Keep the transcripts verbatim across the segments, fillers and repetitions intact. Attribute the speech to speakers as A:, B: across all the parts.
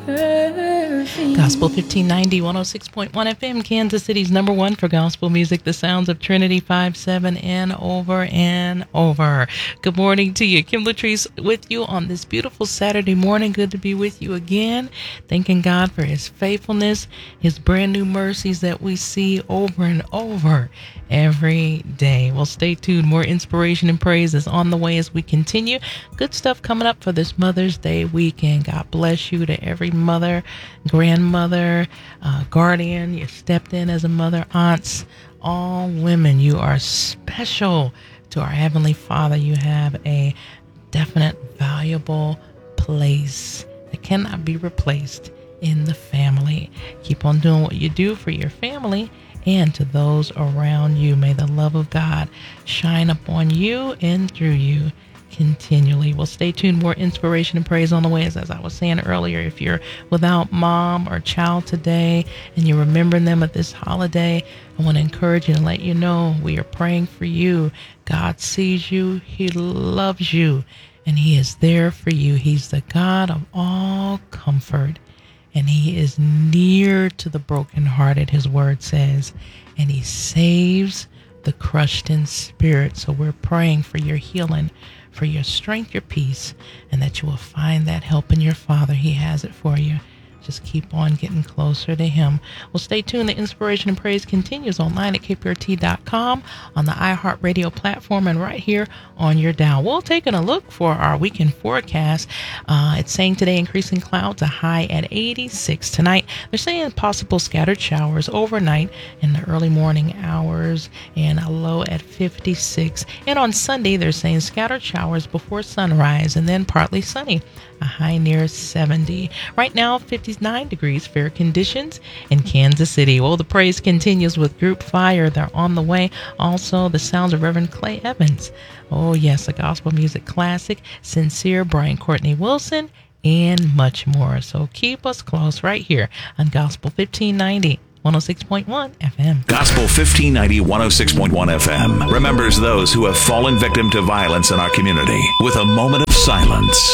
A: Gospel fifteen ninety, one oh six point one F M, Kansas City's number one for gospel music, the sounds of Trinity five seven and over and over. Good morning to you. Kim Latrice with you on this beautiful Saturday morning. Good to be with you again. Thanking God for his faithfulness, his brand new mercies that we see over and over every day. Well, stay tuned. More inspiration and praise is on the way as we continue. Good stuff coming up for this Mother's Day weekend. God bless you to every mother, grandmother, uh, guardian. You stepped in as a mother, aunts, all women. You are special to our Heavenly Father. You have a definite, valuable place that cannot be replaced in the family. Keep on doing what you do for your family and to those around you. May the love of God shine upon you and through you continually. Well, stay tuned. More inspiration and praise on the way. As, as I was saying earlier, if you're without mom or child today and you're remembering them at this holiday, I want to encourage you and let you know we are praying for you. God sees you. He loves you. And he is there for you. He's the God of all comfort. And he is near to the brokenhearted, his word says. And he saves the crushed in spirit. So we're praying for your healing, for your strength, your peace, and that you will find that help in your Father. He has it for you. Just keep on getting closer to him. Well, stay tuned. The inspiration and praise continues online at K P R T dot com, on the iHeartRadio platform, and right here on your dial. We'll take a look for our weekend forecast. Uh, it's saying today increasing clouds, a high at eighty-six. Tonight, they're saying possible scattered showers overnight in the early morning hours and a low at fifty-six. And on Sunday, they're saying scattered showers before sunrise and then partly sunny, a high near seventy. Right now, fifty-nine degrees, fair conditions in Kansas City. Well, the praise continues with Group Fire. They're on the way. Also, the sounds of Reverend Clay Evans. Oh, yes, a gospel music classic, Sincere, Brian Courtney Wilson, and much more. So keep us close right here on Gospel fifteen ninety. one oh six point one F M.
B: Gospel fifteen ninety, one oh six point one F M remembers those who have fallen victim to violence in our community with a moment of silence.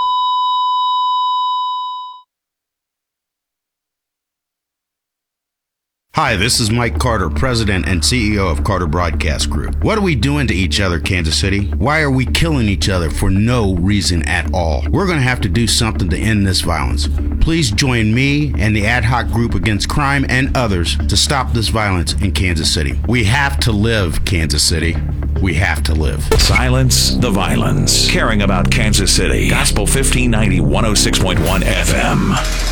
C: Hi, this is Mike Carter, President and C E O of Carter Broadcast Group. What are we doing to each other, Kansas City? Why are we killing each other for no reason at all? We're going to have to do something to end this violence. Please join me and the ad hoc group against crime and others to stop this violence in Kansas City. We have to live, Kansas City. We have to live.
B: Silence the violence. Caring about Kansas City. Gospel fifteen ninety, one oh six point one F M.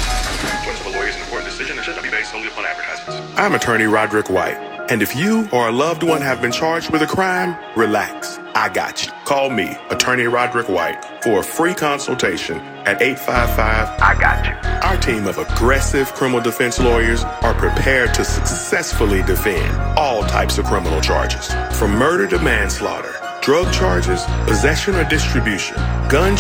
D: I'm attorney Roderick White, and if you or a loved one have been charged with a crime, relax. I got you. Call me, attorney Roderick White, for a free consultation at eight five five, I got you. Our team of aggressive criminal defense lawyers are prepared to successfully defend all types of criminal charges, from murder to manslaughter, drug charges, possession or distribution, gun